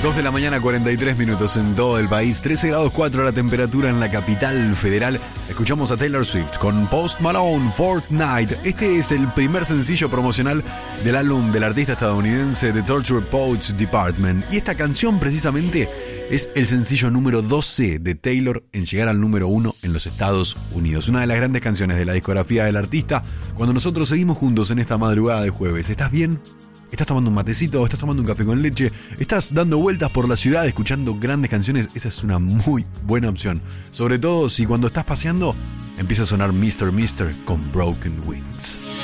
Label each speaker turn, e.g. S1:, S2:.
S1: 2 de la mañana, 43 minutos en todo el país, 13 grados 4 la temperatura en la capital federal. Escuchamos a Taylor Swift con Post Malone, Fortnite. Este es el primer sencillo promocional del álbum del artista estadounidense The Torture Poets Department. Y esta canción precisamente es el sencillo número 12 de Taylor en llegar al número 1 en los Estados Unidos. Una de las grandes canciones de la discografía del artista. Cuando nosotros seguimos juntos en esta madrugada de jueves, ¿estás bien? ¿Estás tomando un matecito? ¿Estás tomando un café con leche? ¿Estás dando vueltas por la ciudad escuchando grandes canciones? Esa es una muy buena opción. Sobre todo si cuando estás paseando empieza a sonar Mr. Mister con Broken Wings.